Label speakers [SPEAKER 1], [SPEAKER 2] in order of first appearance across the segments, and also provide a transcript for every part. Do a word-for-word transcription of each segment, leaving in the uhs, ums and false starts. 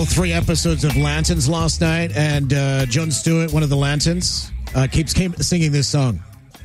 [SPEAKER 1] all three episodes of Lanterns last night, and uh, Jon Stewart, one of the Lanterns, uh, keeps came, singing this song.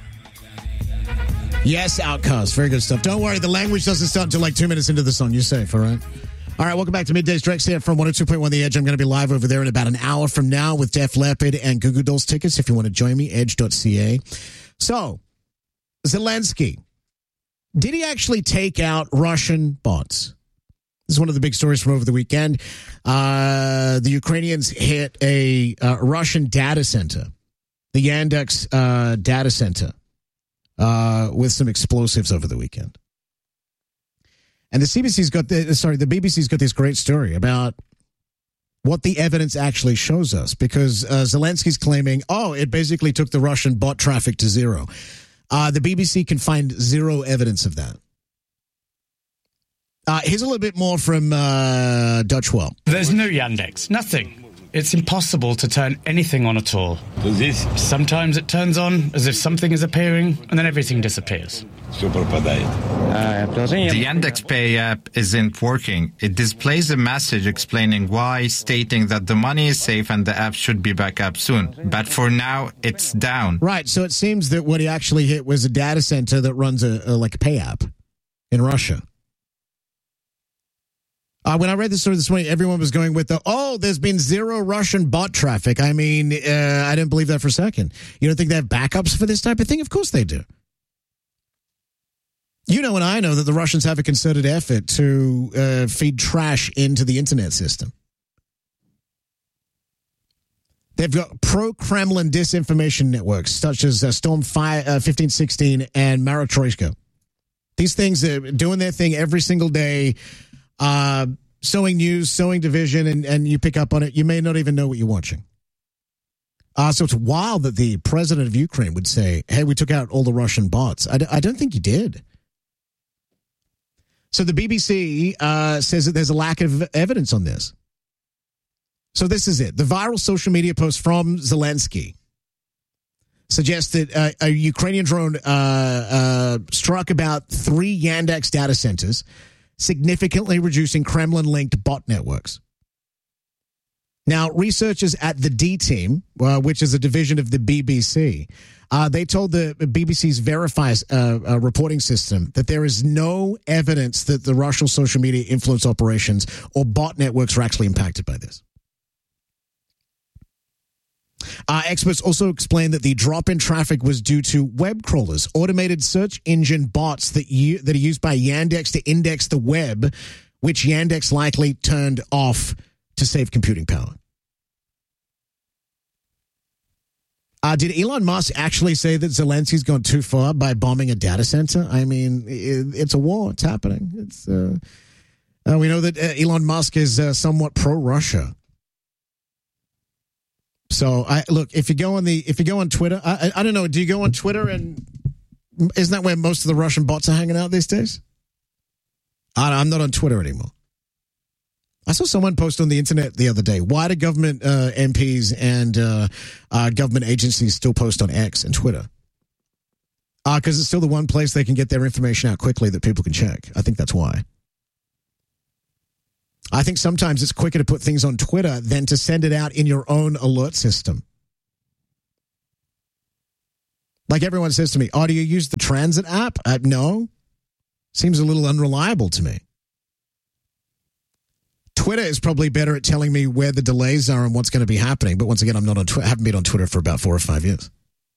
[SPEAKER 1] Yes, Outcast. Very good stuff. Don't worry, the language doesn't start until like two minutes into the song. You're safe, all right? All right, welcome back to Middays. Drex here from one oh two point one The Edge. I'm going to be live over there in about an hour from now with Def Leppard and Goo Goo Dolls tickets if you want to join me, edge dot c a. So, Zelensky, did he actually take out Russian bots? This is one of the big stories from over the weekend. Uh, the Ukrainians hit a uh, Russian data center, the Yandex uh, data center, uh, with some explosives over the weekend. And the C B C's got the sorry, the B B C's got this great story about what the evidence actually shows us, because uh, Zelensky's claiming, oh, it basically took the Russian bot traffic to zero. Uh, the B B C can find zero evidence of that. Uh, here's a little bit more from uh, Dutch Well.
[SPEAKER 2] There's no Yandex, nothing. It's impossible to turn anything on at all. Sometimes it turns on as if something is appearing, and then everything disappears.
[SPEAKER 3] The Yandex Pay app isn't working. It displays a message explaining why, stating that the money is safe and the app should be back up soon. But for now, it's down.
[SPEAKER 1] Right, so it seems that what he actually hit was a data center that runs a, a like a pay app in Russia. Uh, when I read this story this morning, everyone was going with the, oh, there's been zero Russian bot traffic. I mean, uh, I didn't believe that for a second. You don't think they have backups for this type of thing? Of course they do. You know and I know that the Russians have a concerted effort to uh, feed trash into the internet system. They've got pro-Kremlin disinformation networks such as uh, Storm fifteen sixteen and Marotroika. These things are doing their thing every single day. Uh, sowing news, sowing division, and, and you pick up on it. You may not even know what you're watching. Uh, so it's wild that the president of Ukraine would say, hey, we took out all the Russian bots. I, d- I don't think he did. So the B B C uh, says that there's a lack of evidence on this. So this is it. The viral social media post from Zelensky suggests that uh, a Ukrainian drone uh, uh, struck about three Yandex data centers, significantly reducing Kremlin-linked bot networks. Now, researchers at the D Team, uh, which is a division of the B B C, uh, they told the B B C's Verify uh, uh, reporting system that there is no evidence that the Russian social media influence operations or bot networks are actually impacted by this. Uh, experts also explained that the drop in traffic was due to web crawlers, automated search engine bots that you, that are used by Yandex to index the web, which Yandex likely turned off to save computing power. Uh, did Elon Musk actually say that Zelensky's gone too far by bombing a data center? I mean, it, it's a war. It's happening. It's uh, uh, we know that uh, Elon Musk is uh, somewhat pro-Russia. So I look, if you go on the if you go on Twitter, I, I don't know, do you go on Twitter and isn't that where most of the Russian bots are hanging out these days? I, I'm not on Twitter anymore. I saw someone post on the internet the other day, why do government uh, M Ps and uh, uh, government agencies still post on X and Twitter? Because uh, it's still the one place they can get their information out quickly that people can check. I think that's why. I think sometimes it's quicker to put things on Twitter than to send it out in your own alert system. Like everyone says to me, oh, do you use the transit app? Uh, no. Seems a little unreliable to me. Twitter is probably better at telling me where the delays are and what's going to be happening. But once again, I'm not on Twitter. I haven't been on Twitter for about four or five years.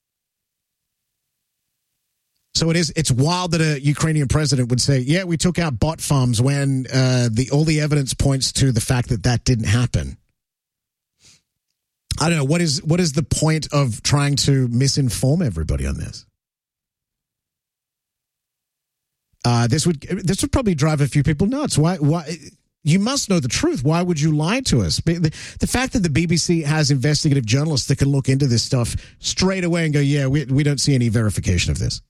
[SPEAKER 1] So it is. It's wild that a Ukrainian president would say, "Yeah, we took out bot farms," when uh, the all the evidence points to the fact that that didn't happen. I don't know what is what is the point of trying to misinform everybody on this. Uh, this would this would probably drive a few people nuts. Why? Why? You must know the truth. Why would you lie to us? The, the fact that the B B C has investigative journalists that can look into this stuff straight away and go, "Yeah, we we don't see any verification of this."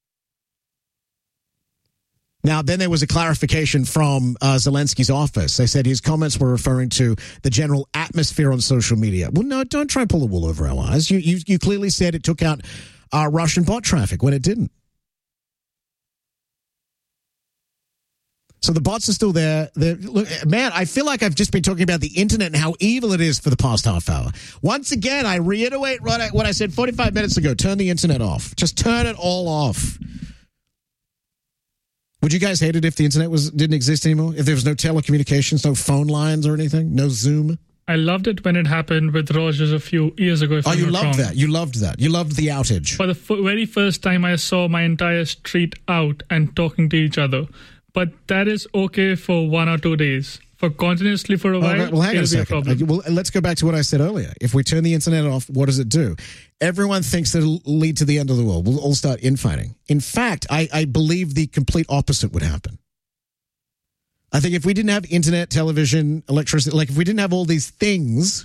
[SPEAKER 1] Now, then there was a clarification from uh, Zelensky's office. They said his comments were referring to the general atmosphere on social media. Well, no, don't try and pull the wool over our eyes. You you, you clearly said it took out uh, Russian bot traffic when it didn't. So the bots are still there. They're, look, man, I feel like I've just been talking about the internet and how evil it is for the past half hour. Once again, I reiterate what I, what I said forty-five minutes ago. Turn the internet off. Just turn it all off. Would you guys hate it if the internet was didn't exist anymore? If there was no telecommunications, no phone lines or anything? No Zoom?
[SPEAKER 4] I loved it when it happened with Rogers a few years ago. If
[SPEAKER 1] oh,
[SPEAKER 4] I'm
[SPEAKER 1] you
[SPEAKER 4] not
[SPEAKER 1] loved
[SPEAKER 4] wrong.
[SPEAKER 1] that. You loved that. You loved the outage.
[SPEAKER 4] For the f- very first time, I saw my entire street out and talking to each other. But that is okay for one or two days. For continuously for a while,
[SPEAKER 1] okay, well, hang on a
[SPEAKER 4] it'll be a
[SPEAKER 1] second.
[SPEAKER 4] problem.
[SPEAKER 1] Well, let's go back to what I said earlier. If we turn the internet off, what does it do? Everyone thinks that it'll lead to the end of the world. We'll all start infighting. In fact, I, I believe the complete opposite would happen. I think if we didn't have internet, television, electricity, like if we didn't have all these things,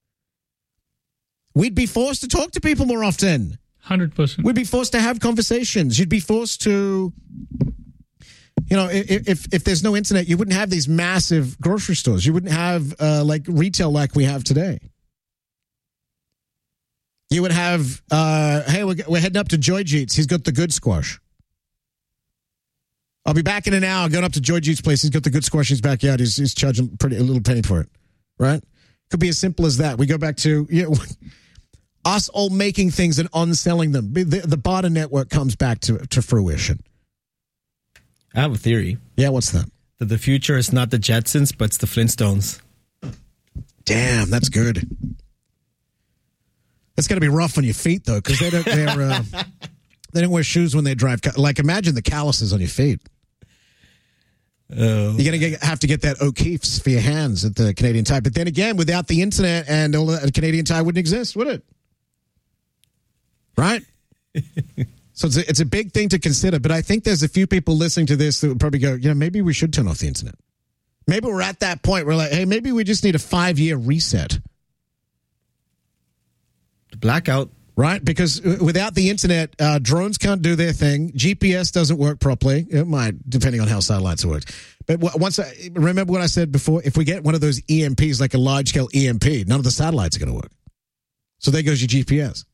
[SPEAKER 1] we'd be forced to talk to people more often.
[SPEAKER 4] one hundred percent.
[SPEAKER 1] We'd be forced to have conversations. You'd be forced to... You know, if if there's no internet, you wouldn't have these massive grocery stores. You wouldn't have uh, like retail like we have today. You would have, uh, hey, we're, we're heading up to Joy Jeets. He's got the good squash. I'll be back in an hour. Going up to Joy Jeets' place. He's got the good squash in his backyard. He's, he's charging pretty a little penny for it, right? Could be as simple as that. We go back to you know, us all making things and on-selling them. The, the barter network comes back to to fruition.
[SPEAKER 5] I have a theory.
[SPEAKER 1] Yeah, what's that?
[SPEAKER 5] That the future is not the Jetsons, but it's the Flintstones.
[SPEAKER 1] Damn, that's good. That's got to be rough on your feet, though, because they don't. They're, uh, they don't wear shoes when they drive. Like, imagine the calluses on your feet.
[SPEAKER 5] Oh.
[SPEAKER 1] You're gonna get, have to get that O'Keeffe's for your hands at the Canadian Tire. But then again, without the internet and all that, Canadian Tire wouldn't exist, would it? Right. So it's a, it's a big thing to consider, but I think there's a few people listening to this that would probably go, you know, maybe we should turn off the internet. Maybe we're at that point where we're like, hey, maybe we just need a five-year reset.
[SPEAKER 5] Blackout.
[SPEAKER 1] Right? Because without the internet, uh, drones can't do their thing. G P S doesn't work properly. It might, depending on how satellites work. But once I, remember what I said before? If we get one of those E M Ps, like a large-scale E M P, none of the satellites are going to work. So there goes your G P S.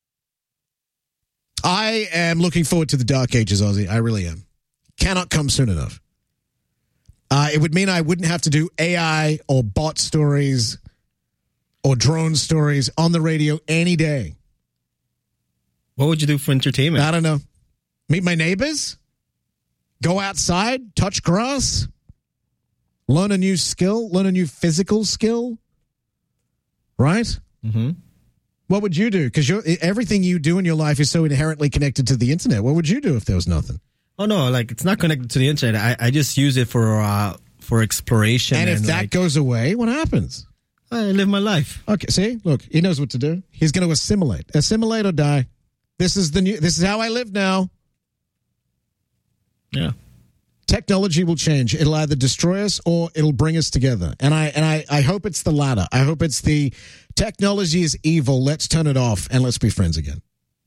[SPEAKER 1] I am looking forward to the dark ages, Ozzy. I really am. Cannot come soon enough. Uh, it would mean I wouldn't have to do A I or bot stories or drone stories on the radio any day.
[SPEAKER 5] What would you do for entertainment?
[SPEAKER 1] I don't know. Meet my neighbors? Go outside? Touch grass? Learn a new skill? Learn a new physical skill? Right?
[SPEAKER 5] Mm-hmm.
[SPEAKER 1] What would you do? Because everything you do in your life is so inherently connected to the internet. What would you do if there was nothing?
[SPEAKER 5] Oh, no, like, it's not connected to the internet. I, I just use it for uh, for exploration.
[SPEAKER 1] And if
[SPEAKER 5] and
[SPEAKER 1] that
[SPEAKER 5] like,
[SPEAKER 1] goes away, what happens?
[SPEAKER 5] I live my life.
[SPEAKER 1] Okay, see? Look, he knows what to do. He's going to assimilate. Assimilate or die. This is the new. This is how I live now.
[SPEAKER 5] Yeah.
[SPEAKER 1] Technology will change. It'll either destroy us or it'll bring us together. And I and I, I hope it's the latter. I hope it's the technology is evil. Let's turn it off and let's be friends again.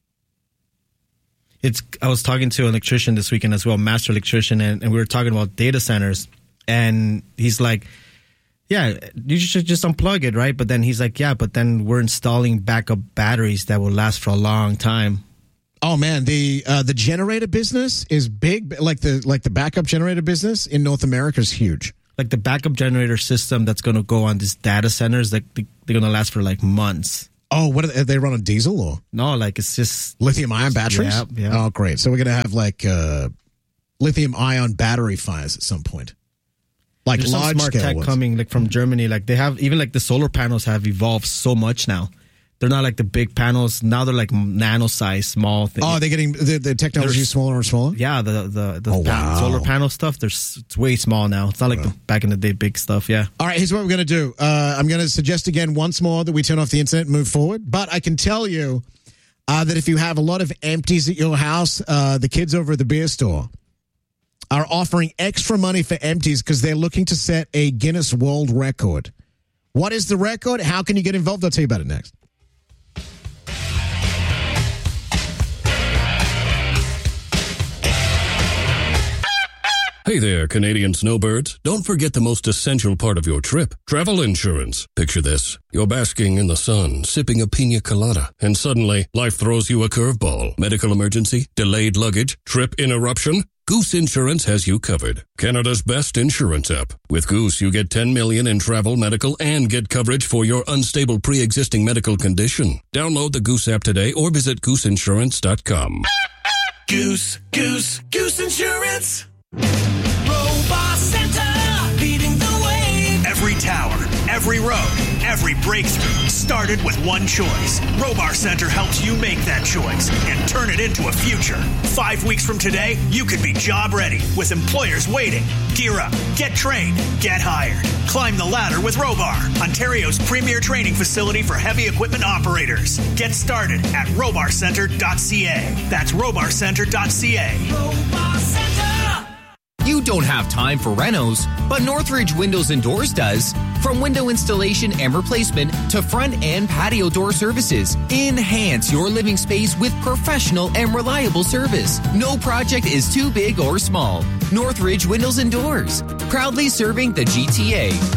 [SPEAKER 5] It's. I was talking to an electrician this weekend as well, master electrician, and, and we were talking about data centers. And he's like, yeah, you should just unplug it, right? But then he's like, yeah, but then we're installing backup batteries that will last for a long time.
[SPEAKER 1] Oh man, the uh, the generator business is big. Like the like the backup generator business in North America is huge.
[SPEAKER 5] Like the backup generator system that's going to go on these data centers, like they're going to last for like months.
[SPEAKER 1] Oh, what are they, are they run on diesel or
[SPEAKER 5] no? Like it's just
[SPEAKER 1] lithium ion batteries.
[SPEAKER 5] Yeah, yeah.
[SPEAKER 1] Oh, great. So we're gonna have like uh, lithium ion battery fires at some point. Like
[SPEAKER 5] There's
[SPEAKER 1] large
[SPEAKER 5] some smart
[SPEAKER 1] scale
[SPEAKER 5] tech
[SPEAKER 1] ones.
[SPEAKER 5] coming like from Germany. Like they have even like the solar panels have evolved so much now. They're not like the big panels. Now they're like nano size, small things.
[SPEAKER 1] Oh, they're getting the, the technology is smaller and smaller?
[SPEAKER 5] Yeah, the the, the
[SPEAKER 1] oh,
[SPEAKER 5] pa-
[SPEAKER 1] wow.
[SPEAKER 5] solar panel stuff, there's it's way small now. It's not like wow. the back in the day big stuff, yeah.
[SPEAKER 1] All right, here's what we're going to do. Uh, I'm going to suggest again once more that we turn off the internet and move forward. But I can tell you uh, that if you have a lot of empties at your house, uh, the kids over at the beer store are offering extra money for empties because they're looking to set a Guinness World Record. What is the record? How can you get involved? I'll tell you about it next.
[SPEAKER 6] Hey there, Canadian snowbirds. Don't forget the most essential part of your trip, travel insurance. Picture this. You're basking in the sun, sipping a pina colada, and suddenly life throws you a curveball. Medical emergency, delayed luggage, trip interruption. Goose Insurance has you covered. Canada's best insurance app. With Goose, you get ten million dollars in travel, medical, and get coverage for your unstable pre-existing medical condition. Download the Goose app today or visit goose insurance dot com.
[SPEAKER 7] Goose, Goose, Goose Insurance. Robot Center, leading the way. Every tower, every road, every breakthrough started with one choice. Robar Center helps you make that choice and turn it into a future. Five weeks from today, you could be job ready with employers waiting. Gear up, get trained, get hired. Climb the ladder with Robar, Ontario's premier training facility for heavy equipment operators. Get started at robar center dot c a. That's robar center dot c a. Robar Center!
[SPEAKER 8] You don't have time for renos, but Northridge Windows and Doors does. From window installation and replacement to front and patio door services, enhance your living space with professional and reliable service. No project is too big or small. Northridge Windows and Doors, proudly serving the G T A.